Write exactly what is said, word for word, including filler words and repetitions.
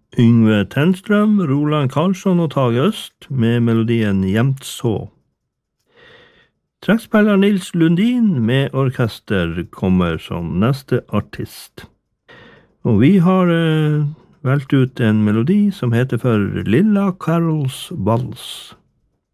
Yngve Tenstrøm, Roland Karlsson og Tage Øst med melodien Gjemt så. Trekkspiller Nils Lundin med orkester kommer som neste artist. Og vi har eh, valgt ut en melodi som heter for Lilla Carols Vals.